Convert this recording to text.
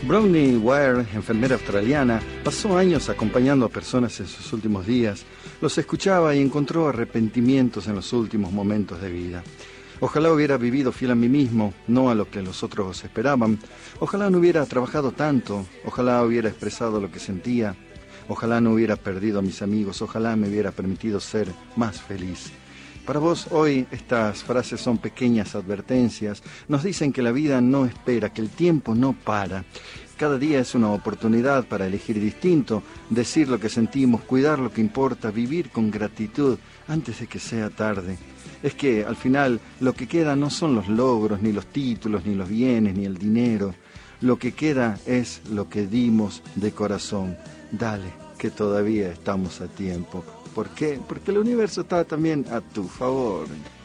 Bronnie Ware, enfermera australiana, pasó años acompañando a personas en sus últimos días. Los escuchaba y encontró arrepentimientos en los últimos momentos de vida. Ojalá hubiera vivido fiel a mí mismo, no a lo que los otros esperaban. Ojalá no hubiera trabajado tanto. Ojalá hubiera expresado lo que sentía. Ojalá no hubiera perdido a mis amigos. Ojalá me hubiera permitido ser más feliz. Para vos hoy estas frases son pequeñas advertencias. Nos dicen que la vida no espera, que el tiempo no para. Cada día es una oportunidad para elegir distinto, decir lo que sentimos, cuidar lo que importa, vivir con gratitud antes de que sea tarde. Es que al final lo que queda no son los logros, ni los títulos, ni los bienes, ni el dinero. Lo que queda es lo que dimos de corazón. Dale, que todavía estamos a tiempo. ¿Por qué? Porque el universo está también a tu favor.